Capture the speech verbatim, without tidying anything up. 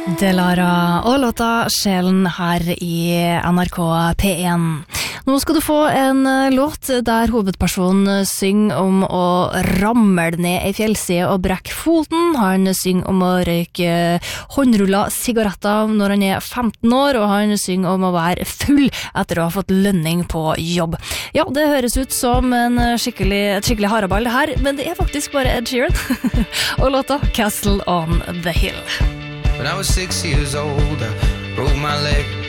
Delara og låta Sjelen her i N R K P én. Nå skal du få en låt der hovedpersonen synger om å ramle ned i fjellside og brekke foten. Han synger om å røyke håndrulla sigaretter når han er femten år, og han synger om å være full etter å ha fått lønning på jobb. Ja, det høres ut som en skikkelig, et skikkelig haraball det her, men det er faktisk bare Ed Sheeran. Og låta Castle on the Hill. When I was six years old, I broke my leg.